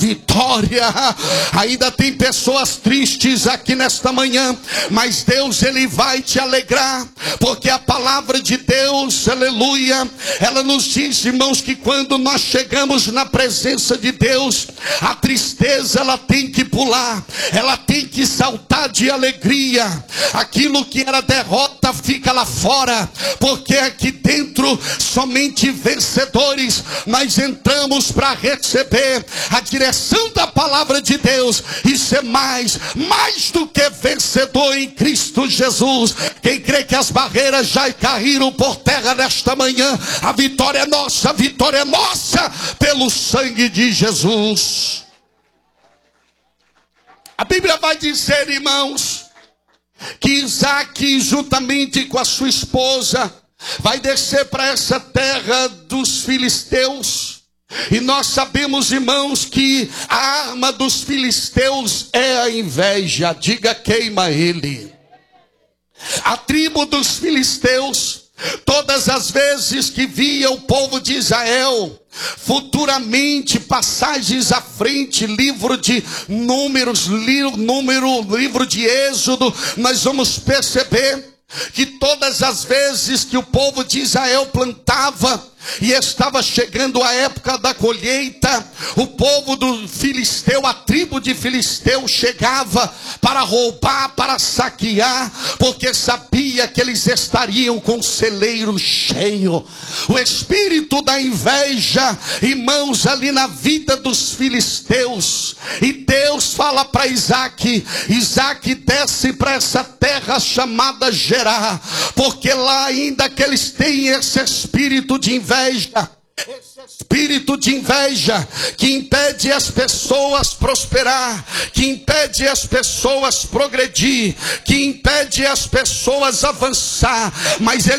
vitória. Ainda tem pessoas tristes aqui nesta manhã, mas Deus, Ele vai te alegrar, porque a palavra de Deus, aleluia, ela nos diz, irmãos, que quando nós chegamos na presença de Deus, a tristeza, ela tem que pular, ela tem que saltar de alegria. Aquilo que era derrota fica lá fora, porque aqui dentro somente vencedores nós entramos para receber a direção da palavra de Deus e ser mais do que vencedor em Cristo Jesus. Quem crê que as barreiras já caíram por terra nesta manhã, a vitória é nossa pelo sangue de Jesus. A Bíblia vai dizer, irmãos, que Isaac, juntamente com a sua esposa, vai descer para essa terra dos filisteus. E nós sabemos, irmãos, que a arma dos filisteus é a inveja. Diga, queima ele. A tribo dos filisteus, todas as vezes que via o povo de Israel, futuramente, passagens à frente, livro de Números, livro de Êxodo, nós vamos perceber que todas as vezes que o povo de Israel plantava e estava chegando a época da colheita, o povo do filisteu, a tribo de filisteu chegava para roubar, para saquear, porque sabia que eles estariam com o celeiro cheio. O espírito da inveja, irmãos, ali na vida dos filisteus. E Deus fala para Isaac: Isaac, desce para essa terra chamada Gerar, porque lá ainda que eles têm esse espírito de inveja, esse espírito de inveja que impede as pessoas prosperar, que impede as pessoas progredir, que impede as pessoas avançar, mas ele